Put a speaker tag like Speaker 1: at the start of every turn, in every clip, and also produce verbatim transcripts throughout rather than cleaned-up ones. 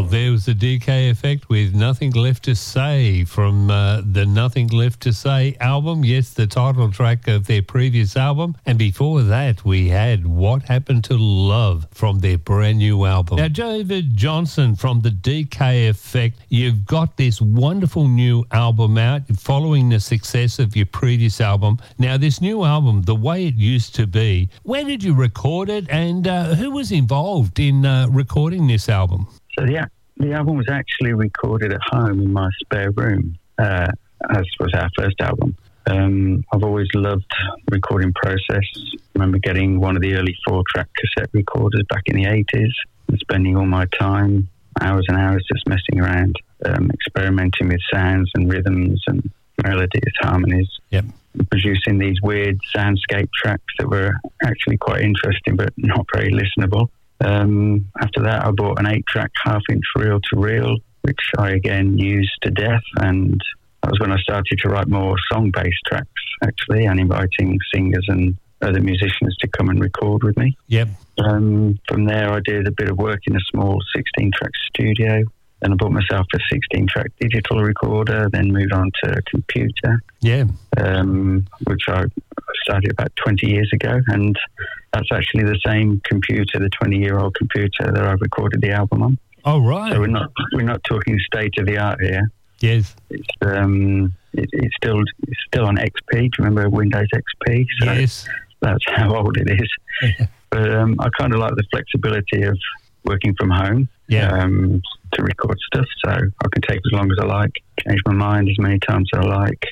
Speaker 1: Well, there was the D K Effect with Nothing Left to Say from uh, the Nothing Left to Say album. Yes, the title track of their previous album. And before that, we had What Happened to Love from their brand new album. Now, David Johnson from the D K Effect, you've got this wonderful new album out following the success of your previous album. Now, this new album, The Way It Used to Be, where did you record it and uh, who was involved in uh, recording this album?
Speaker 2: So yeah, the album was actually recorded at home in my spare room, uh, as was our first album. Um, I've always loved the recording process. I remember getting one of the early four-track cassette recorders back in the eighties and spending all my time, hours and hours, just messing around, um, experimenting with sounds and rhythms and melodies, harmonies.
Speaker 1: Yep.
Speaker 2: Producing these weird soundscape tracks that were actually quite interesting but not very listenable. Um, after that, I bought an eight-track half-inch reel-to-reel, which I again used to death, and that was when I started to write more song-based tracks, actually, and inviting singers and other musicians to come and record with me.
Speaker 1: Yep.
Speaker 2: Um, from there, I did a bit of work in a small sixteen-track studio. Then I bought myself a sixteen-track digital recorder, then moved on to a computer,
Speaker 1: yeah,
Speaker 2: um, which I started about twenty years ago. And that's actually the same computer, the twenty-year-old computer that I recorded the album on.
Speaker 1: Oh, right.
Speaker 2: So we're not we're not talking state-of-the-art here.
Speaker 1: Yes.
Speaker 2: It's um, it, it's still it's still on X P. Do you remember Windows X P? So
Speaker 1: yes.
Speaker 2: That's how old it is. But um, I kind of like the flexibility of working from home.
Speaker 1: Yeah.
Speaker 2: Um, to record stuff, so I can take as long as I like, change my mind as many times as I like.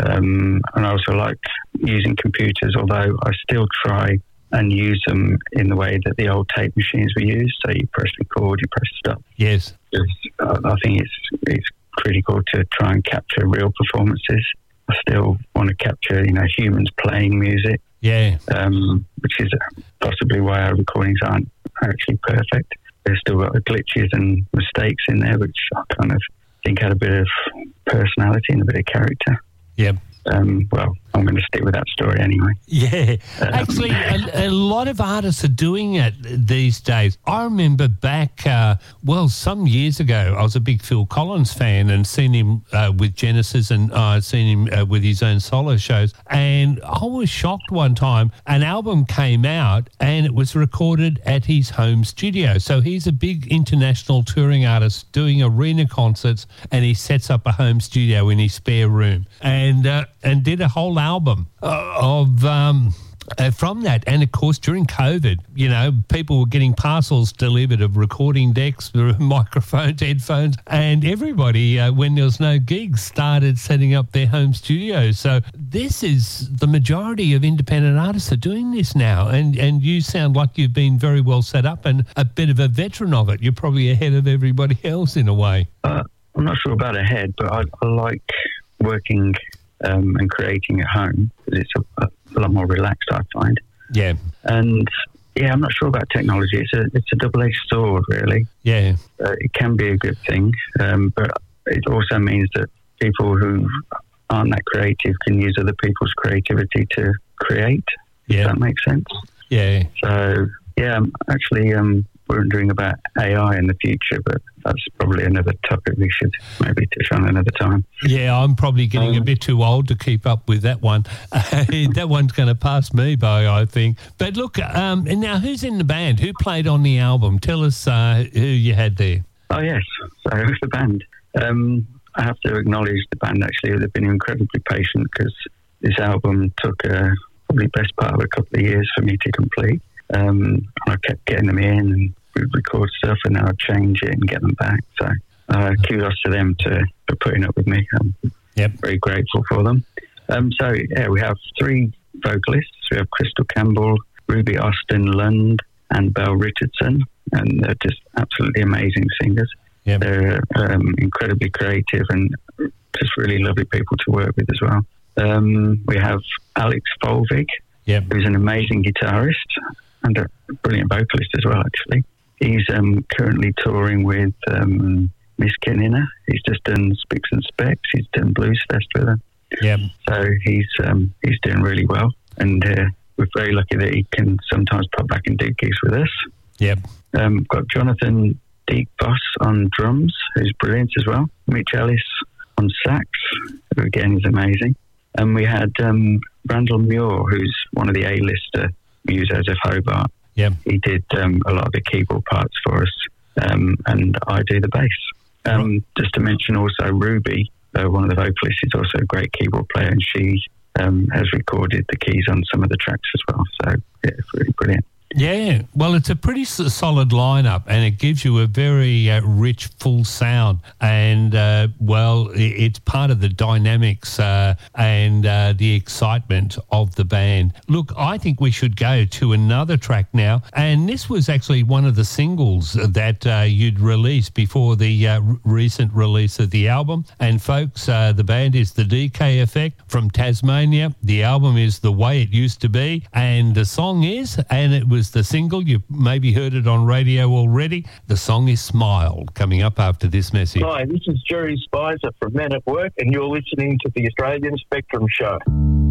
Speaker 2: Um, and I also like using computers, although I still try and use them in the way that the old tape machines were used. So you press record, you press stop.
Speaker 1: Yes.
Speaker 2: I, I think it's it's critical to try and capture real performances. I still want to capture, you know, humans playing music.
Speaker 1: Yeah.
Speaker 2: Um, which is possibly why our recordings aren't actually perfect. There's still got glitches and mistakes in there, which I kind of think had a bit of personality and a bit of character.
Speaker 1: Yeah.
Speaker 2: Um, well, I'm going to stick with that story anyway.
Speaker 1: Yeah.
Speaker 2: Um,
Speaker 1: Actually, a, a lot of artists are doing it these days. I remember back, uh, well, some years ago, I was a big Phil Collins fan and seen him uh, with Genesis and I'd uh, seen him uh, with his own solo shows. And I was shocked one time. An album came out and it was recorded at his home studio. So he's a big international touring artist doing arena concerts and he sets up a home studio in his spare room. And uh, and did a whole album uh, of um, uh, from that. And, of course, during COVID, you know, people were getting parcels delivered of recording decks, microphones, headphones, and everybody, uh, when there was no gigs, started setting up their home studios. So this is the majority of independent artists are doing this now. And, and you sound like you've been very well set up and a bit of a veteran of it. You're probably ahead of everybody else in a way.
Speaker 2: Uh, I'm not sure about ahead, but I, I like working Um, and creating at home because it's a, a lot more relaxed, I find.
Speaker 1: Yeah.
Speaker 2: And yeah, I'm not sure about technology. It's a it's a double-edged sword, really.
Speaker 1: Yeah.
Speaker 2: Uh, it can be a good thing, um, but it also means that people who aren't that creative can use other people's creativity to create.
Speaker 1: Yeah.
Speaker 2: If that makes sense.
Speaker 1: Yeah.
Speaker 2: So yeah, I'm actually um, wondering about A I in the future, but that's probably another topic we should maybe touch on another time.
Speaker 1: Yeah, I'm probably getting
Speaker 2: um,
Speaker 1: a bit too old to keep up with that one. That one's going to pass me by, I think. But look, um, and now who's in the band? Who played on the album? Tell us uh, who you had there.
Speaker 2: Oh, yes. So the band. Um, I have to acknowledge the band, actually. They've been incredibly patient because this album took uh, probably best part of a couple of years for me to complete. Um, I kept getting them in and we'd record stuff and then I'd change it and get them back. So uh, kudos to them to, for putting up with me. I'm
Speaker 1: yep.
Speaker 2: very grateful for them. Um, so, yeah, we have three vocalists. We have Crystal Campbell, Ruby Austin Lund, and Belle Richardson, and they're just absolutely amazing singers.
Speaker 1: Yep.
Speaker 2: They're um, incredibly creative and just really lovely people to work with as well. Um, we have Alex Folvig,
Speaker 1: yep.
Speaker 2: who's an amazing guitarist and a brilliant vocalist as well, actually. He's um, currently touring with um, Miss Kenina. He's just done Spicks and Specks. He's done Blues Fest with her.
Speaker 1: Yep.
Speaker 2: So he's um, he's doing really well. And uh, we're very lucky that he can sometimes pop back and do gigs with us.
Speaker 1: Yep.
Speaker 2: Um, got Jonathan Deke Boss on drums, who's brilliant as well. Mitch Ellis on sax, who again is amazing. And we had um, Randall Muir, who's one of the A-lister musos of Hobart.
Speaker 1: Yeah.
Speaker 2: He did um, a lot of the keyboard parts for us, um, and I do the bass. Um, right. Just to mention also Ruby, uh, one of the vocalists, is also a great keyboard player, and she um, has recorded the keys on some of the tracks as well. So, yeah, it's really brilliant.
Speaker 1: Yeah, well, it's a pretty s- solid lineup, and it gives you a very uh, rich, full sound. And, uh, well, it, it's part of the dynamics uh, and uh, the excitement of the band. Look, I think we should go to another track now. And this was actually one of the singles that uh, you'd released before the uh, r- recent release of the album. And, folks, uh, the band is The D K Effect from Tasmania. The album is The Way It Used to Be. And the song is, and it was the single, you've maybe heard it on radio already. The song is Smile, coming up after this message.
Speaker 3: Hi, this is Jerry Spicer from Men at Work, and you're listening to the Australian Spectrum Show.